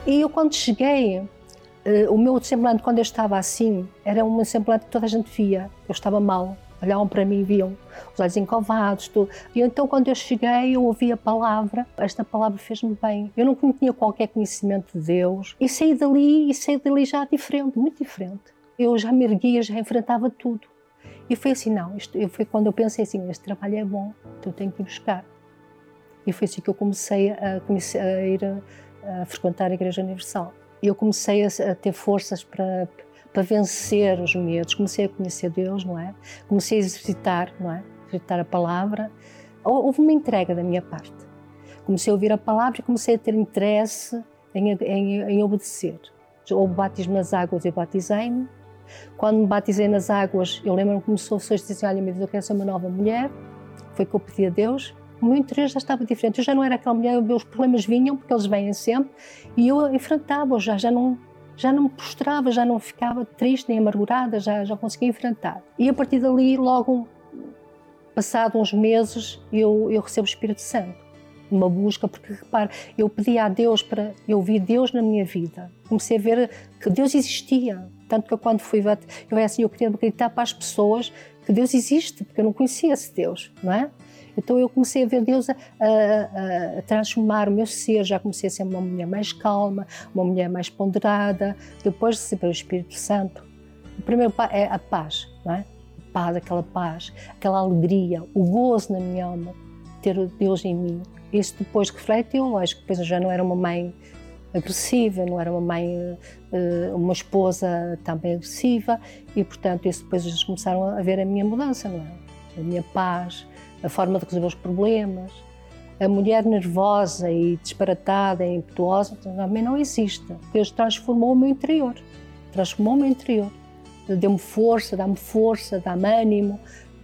E eu quando cheguei, o meu semblante quando eu estava assim, era um semblante que toda a gente via, eu estava mal. Olhavam para mim e viam os olhos encovados, tudo. E então, quando eu cheguei, eu ouvi a palavra. Esta palavra fez-me bem. Eu não tinha qualquer conhecimento de Deus. E saí dali já diferente, muito diferente. Eu já me erguia, já enfrentava tudo. E foi assim, não, foi quando eu pensei assim, este trabalho é bom, então eu tenho que ir buscar. E foi assim que eu comecei a ir a frequentar a Igreja Universal. E eu comecei a ter forças para vencer os medos, comecei a conhecer Deus, não é? Comecei a exercitar, não é? Exercitar a palavra. Houve uma entrega da minha parte. Comecei a ouvir a palavra e comecei a ter interesse em obedecer. Houve batismo nas águas e batizei-me. Quando me batizei nas águas, eu lembro-me que começou a dizer assim, olha, meu Deus, eu quero ser uma nova mulher. Foi o que eu pedi a Deus. O meu interior já estava diferente. Eu já não era aquela mulher, os problemas vinham, porque eles vêm sempre, e eu enfrentava-os, já não me prostrava, já não ficava triste nem amargurada, já conseguia enfrentar. E a partir dali, logo, passado uns meses, eu recebo o Espírito Santo. Uma busca, porque repare, eu pedi a Deus eu vi Deus na minha vida. Comecei a ver que Deus existia. Tanto que eu quando fui, eu queria acreditar para as pessoas que Deus existe, porque eu não conhecia esse Deus, não é? Então eu comecei a ver Deus a transformar o meu ser, já comecei a ser uma mulher mais calma, uma mulher mais ponderada, depois de receber o Espírito Santo. O primeiro é a paz, não é? A paz, aquela alegria, o gozo na minha alma, ter Deus em mim. Isso depois reflete, lógico, depois eu já não era uma mãe agressiva, não era uma mãe, uma esposa também agressiva, e portanto isso depois eles começaram a ver a minha mudança, não é? A minha paz, a forma de resolver os problemas. A mulher nervosa e disparatada e impetuosa também não existe. Deus transformou o meu interior. Deu-me força, dá-me ânimo,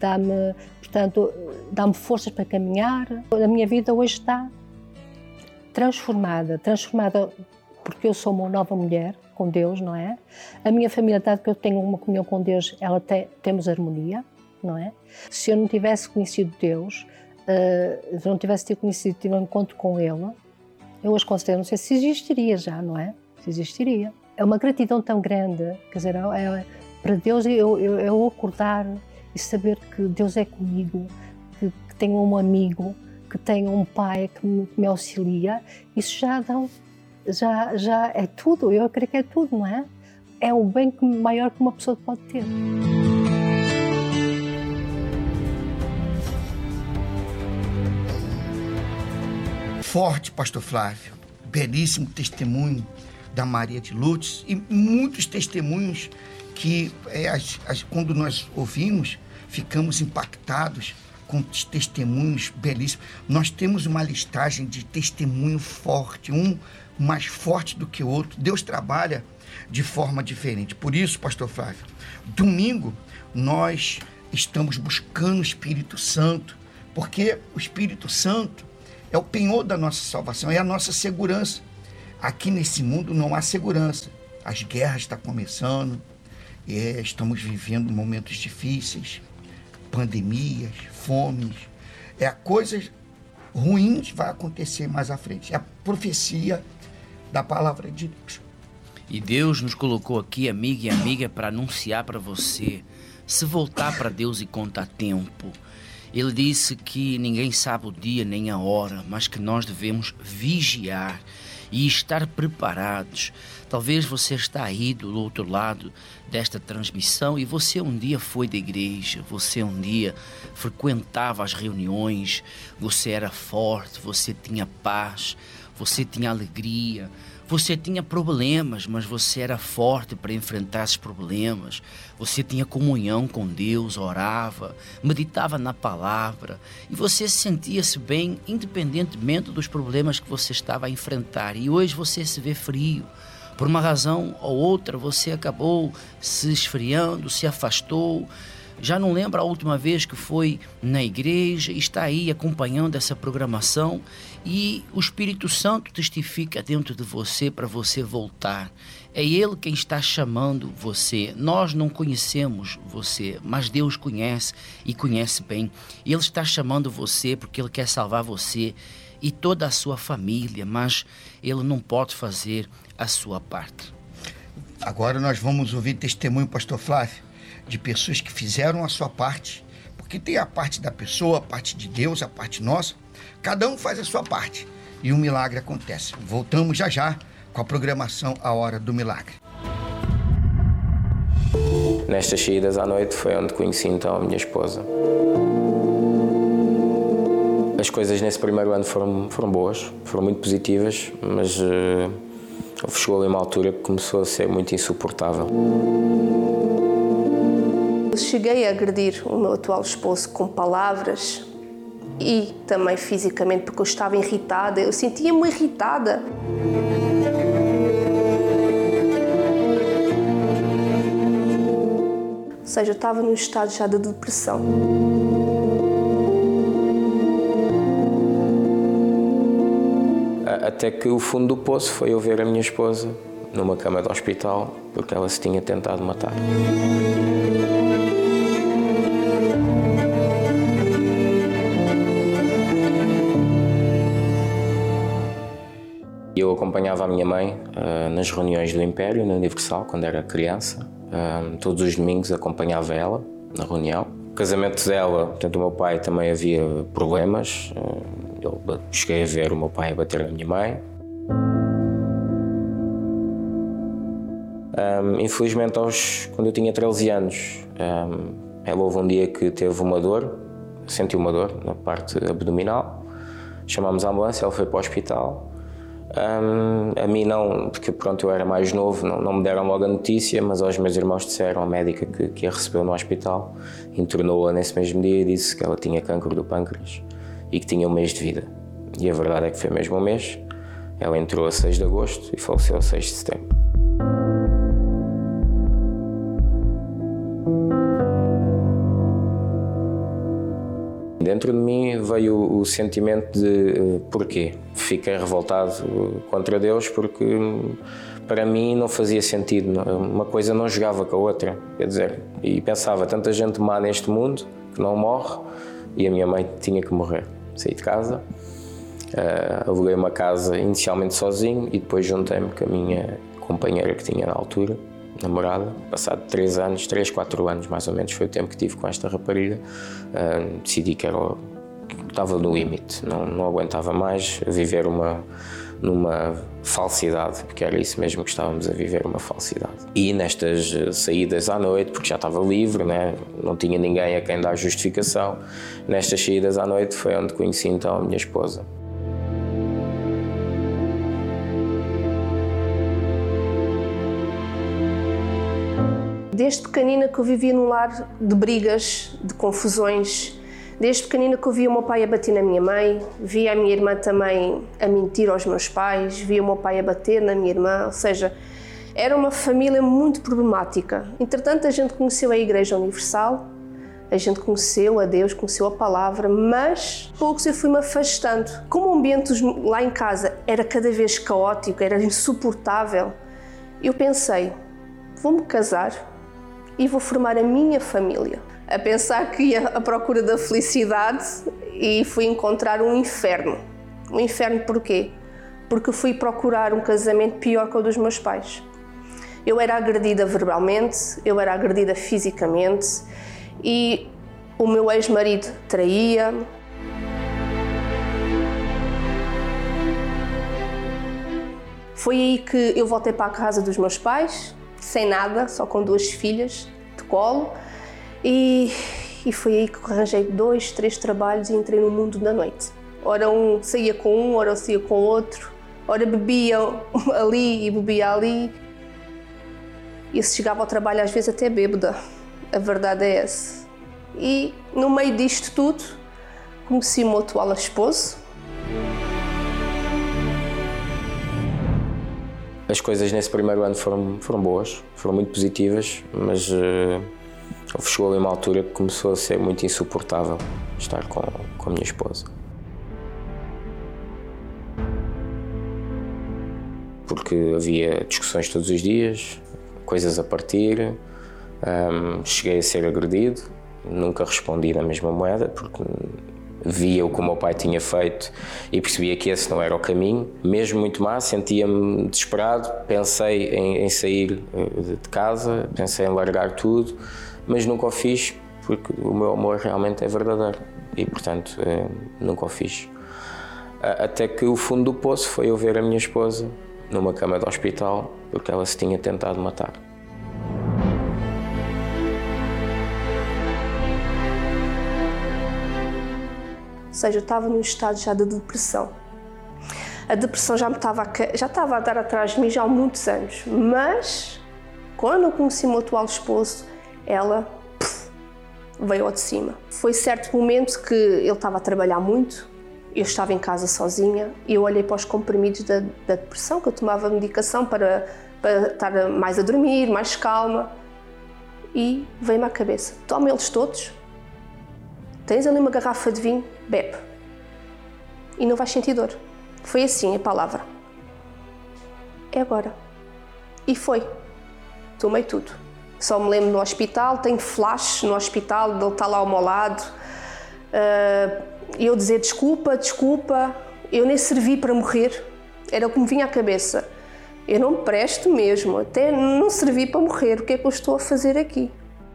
dá-me forças para caminhar. A minha vida hoje está transformada porque eu sou uma nova mulher com Deus, não é? A minha família, dado que eu tenho uma comunhão com Deus, temos harmonia. Não é? Se eu não tivesse conhecido Deus, se eu não tivesse tido um encontro com Ele, eu hoje considero, não sei se existiria já, não é? Se existiria. É uma gratidão tão grande, quer dizer, para Deus eu acordar e saber que Deus é comigo, que tenho um amigo, que tenho um pai que me auxilia, isso já é tudo, eu creio que é tudo, não é? É o bem maior que uma pessoa pode ter. Forte, pastor Flávio, belíssimo testemunho da Maria de Lourdes e muitos testemunhos que quando nós ouvimos, ficamos impactados com testemunhos belíssimos. Nós temos uma listagem de testemunho forte, um mais forte do que o outro. Deus trabalha de forma diferente. Por isso, pastor Flávio, domingo nós estamos buscando o Espírito Santo, porque o Espírito Santo é o penhor da nossa salvação, é a nossa segurança. Aqui nesse mundo não há segurança. As guerras estão começando, estamos vivendo momentos difíceis, pandemias, fomes. Coisas ruins vão acontecer mais à frente. É a profecia da palavra de Deus. E Deus nos colocou aqui, amiga e amiga, para anunciar para você, se voltar para Deus e contar tempo. Ele disse que ninguém sabe o dia nem a hora, mas que nós devemos vigiar e estar preparados. Talvez você está aí do outro lado desta transmissão e você um dia foi da igreja, você um dia frequentava as reuniões, você era forte, você tinha paz, você tinha alegria, você tinha problemas, mas você era forte para enfrentar esses problemas. Você tinha comunhão com Deus, orava, meditava na palavra e você sentia-se bem independentemente dos problemas que você estava a enfrentar. E hoje você se vê frio. Por uma razão ou outra você acabou se esfriando, se afastou. Já não lembra a última vez que foi na igreja, está aí acompanhando essa programação e o Espírito Santo testifica dentro de você para você voltar. É Ele quem está chamando você. Nós não conhecemos você, mas Deus conhece e conhece bem. Ele está chamando você porque Ele quer salvar você. e toda a sua família, mas ele não pode fazer a sua parte. Agora nós vamos ouvir testemunho, pastor Flávio, de pessoas que fizeram a sua parte, porque tem a parte da pessoa, a parte de Deus, a parte nossa. Cada um faz a sua parte e o milagre acontece. Voltamos já já com a programação A Hora do Milagre. Nestas saídas à noite foi onde conheci então a minha esposa. As coisas nesse primeiro ano foram boas, foram muito positivas, mas chegou ali uma altura que começou a ser muito insuportável. Cheguei a agredir o meu atual esposo com palavras e também fisicamente, porque eu estava irritada, eu sentia-me irritada. Ou seja, eu estava num estado já de depressão. Até que o fundo do poço foi eu ver a minha esposa numa cama de hospital, porque ela se tinha tentado matar. Eu acompanhava a minha mãe nas reuniões do Império, na Universal, quando era criança. Todos os domingos acompanhava ela na reunião. O casamento dela, portanto, o meu pai também havia problemas. Eu cheguei a ver o meu pai a bater na minha mãe. Infelizmente, quando eu tinha 13 anos, ela houve um dia que teve uma dor, sentiu uma dor na parte abdominal. Chamámos a ambulância, ela foi para o hospital. A mim não, porque pronto, eu era mais novo, não me deram logo a notícia, mas aos meus irmãos disseram, a médica que a recebeu no hospital, internou-a nesse mesmo dia e disse que ela tinha cancro do pâncreas e que tinha 1 mês de vida. E a verdade é que foi mesmo 1 mês. Ela entrou a 6 de agosto e faleceu a 6 de setembro. Dentro de mim veio o sentimento de porquê? Fiquei revoltado contra Deus porque para mim não fazia sentido, uma coisa não jogava com a outra, quer dizer, e pensava, tanta gente má neste mundo que não morre e a minha mãe tinha que morrer. Saí de casa, aluguei uma casa inicialmente sozinho e depois juntei-me com a minha companheira que tinha na altura, namorada. Passado 3 anos, 3, 4 anos mais ou menos foi o tempo que tive com esta rapariga, decidi que estava no limite, não aguentava mais viver numa falsidade, porque era isso mesmo que estávamos a viver, uma falsidade. E nestas saídas à noite, porque já estava livre, né? Não tinha ninguém a quem dar justificação, nestas saídas à noite foi onde conheci então a minha esposa. Desde pequenina que eu vivia num lar de brigas, de confusões. Desde pequenina que eu via o meu pai a bater na minha mãe, via a minha irmã também a mentir aos meus pais, via o meu pai a bater na minha irmã, ou seja, era uma família muito problemática. Entretanto, a gente conheceu a Igreja Universal, a gente conheceu a Deus, conheceu a Palavra, mas poucos eu fui-me afastando. Como o ambiente lá em casa era cada vez caótico, era insuportável, eu pensei, vou-me casar e vou formar a minha família. A pensar que ia à procura da felicidade e fui encontrar um inferno. Um inferno porquê? Porque fui procurar um casamento pior que o dos meus pais. Eu era agredida verbalmente, eu era agredida fisicamente e o meu ex-marido traía. Foi aí que eu voltei para a casa dos meus pais, sem nada, só com 2 filhas de colo. E foi aí que arranjei 2, 3 trabalhos e entrei no mundo da noite. Ora saía com um, ora saía com outro, ora bebia ali e bebia ali. E se chegava ao trabalho às vezes até bêbada, a verdade é essa. E no meio disto tudo, conheci o meu atual esposo. As coisas nesse primeiro ano foram boas, foram muito positivas, mas chegou ali uma altura que começou a ser muito insuportável estar com a minha esposa. Porque havia discussões todos os dias, coisas a partir, cheguei a ser agredido, nunca respondi na mesma moeda, porque via o que o meu pai tinha feito e percebia que esse não era o caminho. Mesmo muito má, sentia-me desesperado, pensei em sair de casa, pensei em largar tudo, mas nunca o fiz porque o meu amor realmente é verdadeiro e, portanto, nunca o fiz. Até que o fundo do poço foi eu ver a minha esposa numa cama de hospital porque ela se tinha tentado matar. Ou seja, eu estava num estado já de depressão. A depressão já estava a dar atrás de mim já há muitos anos, mas quando eu conheci o meu atual esposo, ela veio ao de cima. Foi certo momento que ele estava a trabalhar muito, eu estava em casa sozinha e eu olhei para os comprimidos da depressão, que eu tomava medicação para estar mais a dormir, mais calma, e veio-me à cabeça: toma eles todos, tens ali uma garrafa de vinho, bebe e não vais sentir dor. Foi assim a palavra. É agora. E foi. Tomei tudo. Só me lembro no hospital, tenho flash no hospital, ele está lá ao meu lado, eu dizer desculpa, desculpa, eu nem servi para morrer, era o que me vinha à cabeça. Eu não presto mesmo, até não servi para morrer, o que é que eu estou a fazer aqui?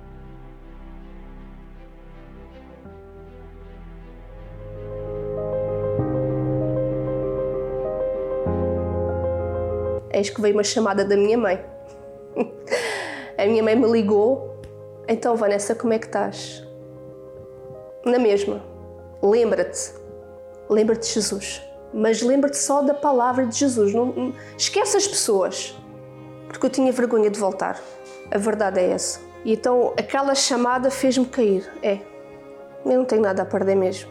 Eis que veio uma chamada da minha mãe. A minha mãe me ligou: então, Vanessa, como é que estás? Na mesma, lembra-te de Jesus, mas lembra-te só da palavra de Jesus, não esquece as pessoas, porque eu tinha vergonha de voltar, a verdade é essa. E então aquela chamada fez-me cair, eu não tenho nada a perder mesmo.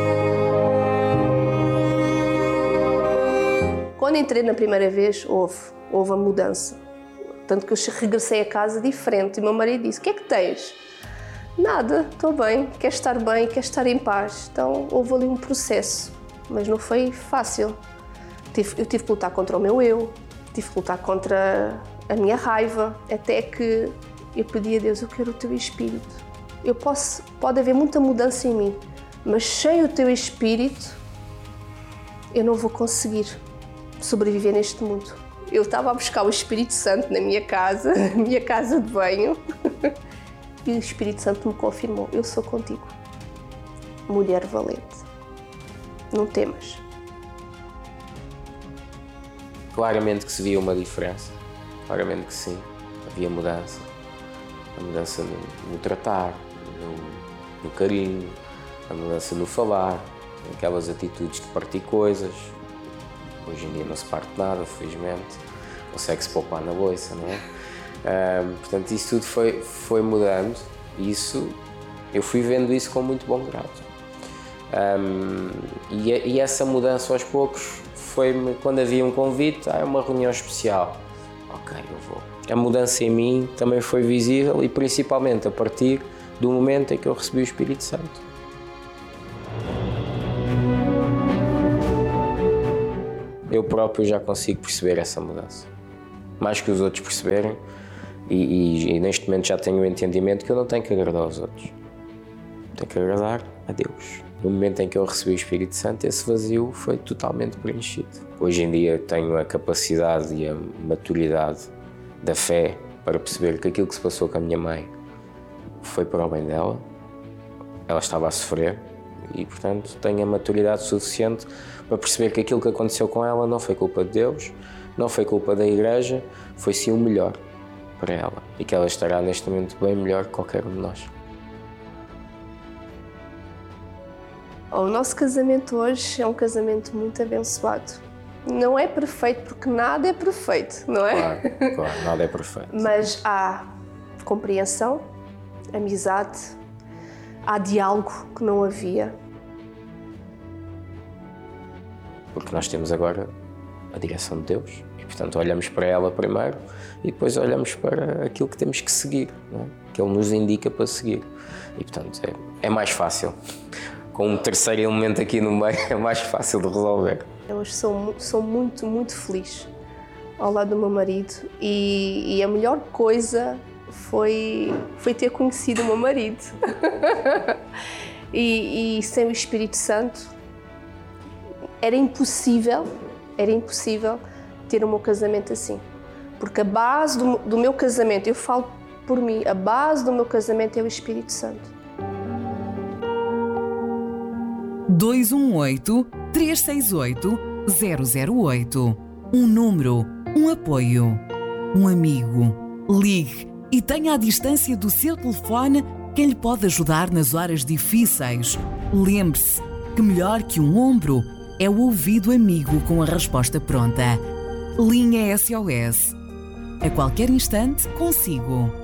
Quando entrei na primeira vez, houve a mudança. Tanto que eu regressei a casa diferente. E o meu marido disse: o que é que tens? Nada, estou bem, quero estar em paz. Então houve ali um processo, mas não foi fácil. Eu tive que lutar contra o meu eu, tive que lutar contra a minha raiva, até que eu pedi a Deus: eu quero o teu Espírito. Pode haver muita mudança em mim, mas sem o teu Espírito eu não vou conseguir sobreviver neste mundo. Eu estava a buscar o Espírito Santo na minha casa de banho, e o Espírito Santo me confirmou: eu sou contigo, mulher valente, não temas. Claramente que se via uma diferença, claramente que sim, havia mudança. A mudança no tratar, no carinho, a mudança no falar, aquelas atitudes de partir coisas. Hoje em dia não se parte nada, felizmente, consegue-se poupar na bolsa, não é? Portanto, isso tudo foi mudando e eu fui vendo isso com muito bom grado. E essa mudança aos poucos foi-me, quando havia um convite, é uma reunião especial, ok, eu vou. A mudança em mim também foi visível e principalmente a partir do momento em que eu recebi o Espírito Santo. Eu próprio já consigo perceber essa mudança, mais que os outros perceberem, e neste momento já tenho o entendimento que eu não tenho que agradar aos outros, tenho que agradar a Deus. No momento em que eu recebi o Espírito Santo, esse vazio foi totalmente preenchido. Hoje em dia tenho a capacidade e a maturidade da fé para perceber que aquilo que se passou com a minha mãe foi para o bem dela, ela estava a sofrer, e portanto tenho a maturidade suficiente para perceber que aquilo que aconteceu com ela não foi culpa de Deus, não foi culpa da Igreja, foi sim o melhor para ela e que ela estará neste momento bem melhor que qualquer um de nós. O nosso casamento hoje é um casamento muito abençoado. Não é perfeito porque nada é perfeito, não é? Claro, nada é perfeito. Mas há compreensão, amizade, há diálogo que não havia. Porque nós temos agora a direção de Deus e, portanto, olhamos para ela primeiro e depois olhamos para aquilo que temos que seguir, não é? Que Ele nos indica para seguir. E, portanto, é mais fácil. Com um terceiro elemento aqui no meio, é mais fácil de resolver. Eu hoje sou muito, muito feliz ao lado do meu marido e a melhor coisa foi ter conhecido o meu marido. e sem o Espírito Santo era impossível ter o meu casamento assim. Porque a base do meu casamento, eu falo por mim, a base do meu casamento é o Espírito Santo. 218-368-008. Um número, um apoio, um amigo. Ligue e tenha à distância do seu telefone quem lhe pode ajudar nas horas difíceis. Lembre-se que melhor que um ombro é o ouvido amigo com a resposta pronta. Linha SOS. A qualquer instante, consigo.